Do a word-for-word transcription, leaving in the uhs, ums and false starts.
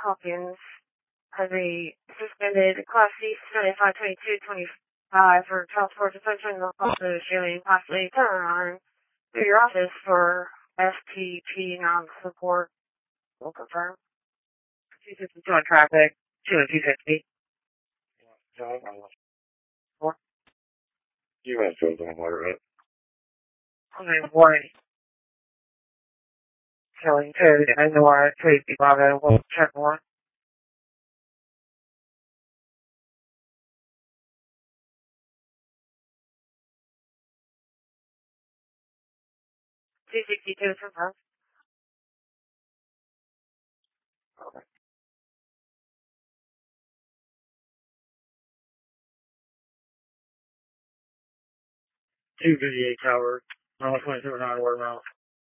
Hawkins has a suspended Class C seventy-five twenty-two twenty-five for child support suspension, also showing possibly turnaround through your office for S T P non-support. We'll confirm. two sixty-two on traffic, two and two sixty. Four. You went to the water, right? Okay, one. Showing code and the wire, please be bothered. We'll check more. two sixty-two is confirmed. Okay. two fifty-eight tower, mile twenty-two nine, word mouth.